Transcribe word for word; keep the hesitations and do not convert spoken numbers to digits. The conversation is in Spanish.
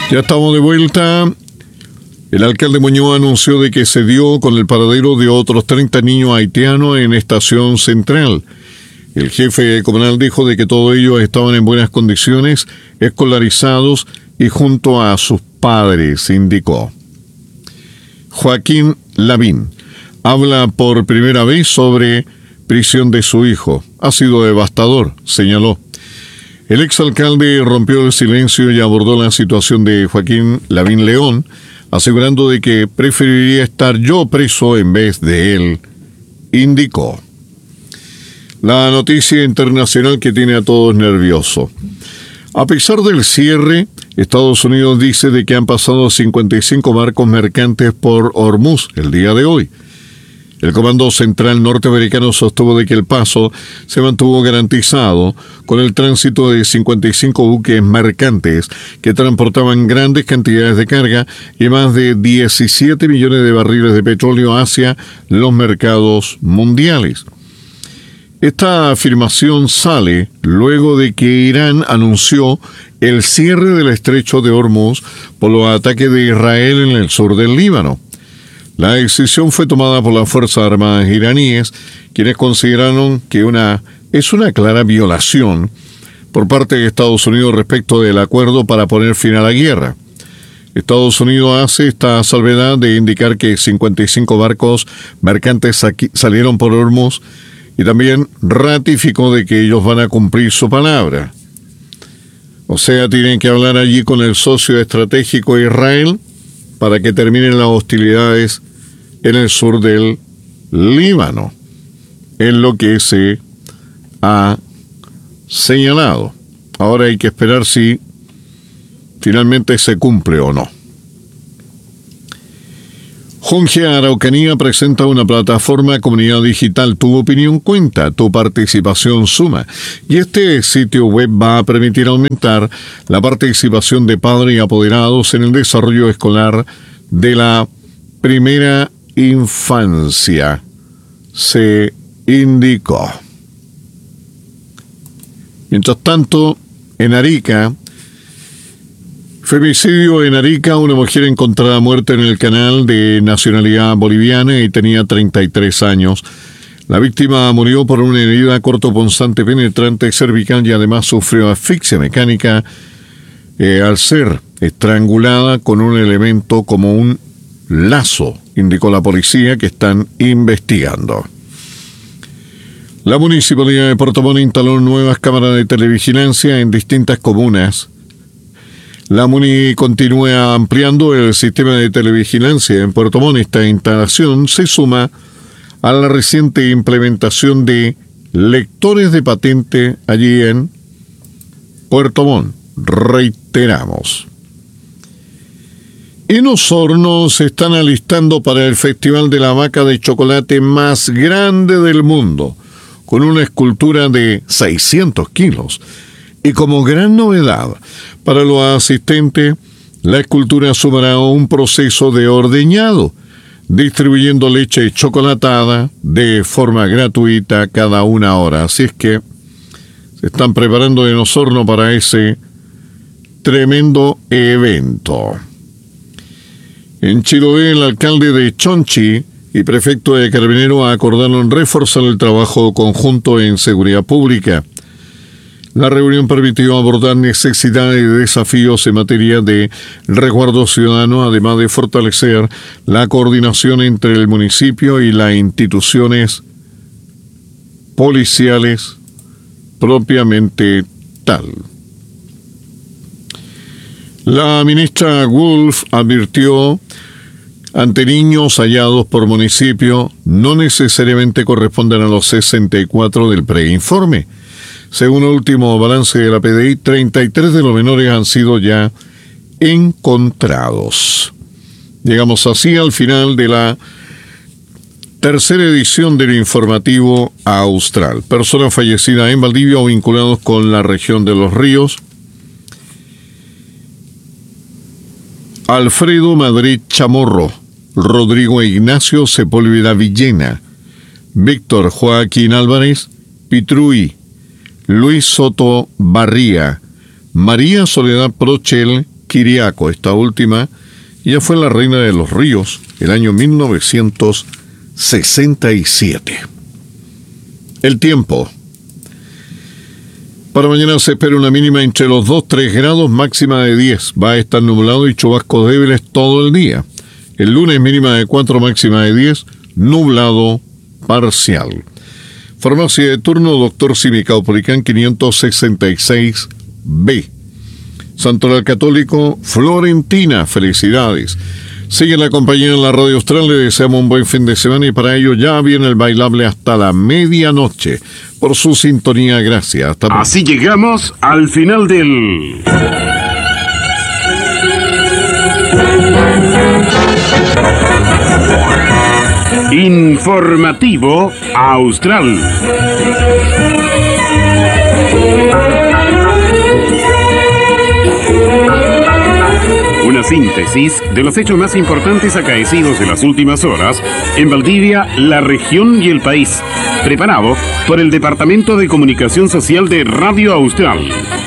Ya estamos de vuelta. El alcalde Muñoz anunció de que se dio con el paradero de otros treinta niños haitianos en Estación Central. El jefe comunal dijo de que todos ellos estaban en buenas condiciones, escolarizados y junto a sus padres, indicó. Joaquín Lavín habla por primera vez sobre prisión de su hijo. Ha sido devastador, señaló. El exalcalde rompió el silencio y abordó la situación de Joaquín Lavín León, asegurando de que preferiría estar yo preso en vez de él, indicó. La noticia internacional que tiene a todos nerviosos. A pesar del cierre, Estados Unidos dice de que han pasado cincuenta y cinco barcos mercantes por Hormuz el día de hoy. El Comando Central norteamericano sostuvo de que el paso se mantuvo garantizado con el tránsito de cincuenta y cinco buques mercantes que transportaban grandes cantidades de carga y más de diecisiete millones de barriles de petróleo hacia los mercados mundiales. Esta afirmación sale luego de que Irán anunció el cierre del estrecho de Hormuz por los ataques de Israel en el sur del Líbano. La decisión fue tomada por las Fuerzas Armadas iraníes, quienes consideraron que una, es una clara violación por parte de Estados Unidos respecto del acuerdo para poner fin a la guerra. Estados Unidos hace esta salvedad de indicar que cincuenta y cinco barcos mercantes aquí salieron por Hormuz y también ratificó de que ellos van a cumplir su palabra. O sea, tienen que hablar allí con el socio estratégico Israel para que terminen las hostilidades en el sur del Líbano, es lo que se ha señalado. Ahora hay que esperar si finalmente se cumple o no. Junge Araucanía presenta una plataforma comunidad digital. Tu opinión cuenta, tu participación suma. Y este sitio web va a permitir aumentar la participación de padres y apoderados en el desarrollo escolar de la primera infancia, se indicó. Mientras tanto, en Arica, femicidio en Arica, una mujer encontrada muerta en el canal de nacionalidad boliviana y tenía treinta y tres años. La víctima murió por una herida cortopunzante penetrante cervical y además sufrió asfixia mecánica eh, al ser estrangulada con un elemento como un lazo, indicó la policía, que están investigando. La Municipalidad de Puerto Montt instaló nuevas cámaras de televigilancia en distintas comunas. La Muni continúa ampliando el sistema de televigilancia en Puerto Montt. Esta instalación se suma a la reciente implementación de lectores de patente allí en Puerto Montt. Reiteramos. En Osorno se están alistando para el Festival de la Vaca de Chocolate más grande del mundo, con una escultura de seiscientos kilos. Y como gran novedad para los asistentes, la escultura sumará un proceso de ordeñado, distribuyendo leche chocolatada de forma gratuita cada una hora. Así es que se están preparando en Osorno para ese tremendo evento. En Chiloé, el alcalde de Chonchi y prefecto de Carabineros acordaron reforzar el trabajo conjunto en seguridad pública. La reunión permitió abordar necesidades y desafíos en materia de resguardo ciudadano, además de fortalecer la coordinación entre el municipio y las instituciones policiales propiamente tal. La ministra Wolf advirtió ante niños hallados por municipio no necesariamente corresponden a los sesenta y cuatro del preinforme. Según el último balance de la P D I, treinta y tres de los menores han sido ya encontrados. Llegamos así al final de la tercera edición del informativo austral. Personas fallecidas en Valdivia o vinculados con la región de Los Ríos. Alfredo Madrid Chamorro, Rodrigo Ignacio Sepúlveda Villena, Víctor Joaquín Álvarez Pitruy, Luis Soto Barría, María Soledad Prochel Quiriaco. Esta última ya fue la reina de los ríos el año mil novecientos sesenta y siete. El tiempo. Para mañana se espera una mínima entre los dos a tres grados, máxima de diez. Va a estar nublado y chubascos débiles todo el día. El lunes mínima de cuatro, máxima de diez, nublado parcial. Farmacia de turno, doctor Simicaupolicán quinientos sesenta y seis B. Santoral Católico, Florentina, felicidades. Sigue la compañía en la Radio Austral, le deseamos un buen fin de semana y para ello ya viene el bailable hasta la medianoche. Por su sintonía, gracias. Hasta Así llegamos al final del... Informativo Austral. Una síntesis de los hechos más importantes acaecidos en las últimas horas en Valdivia, la región y el país. Preparado por el Departamento de Comunicación Social de Radio Austral.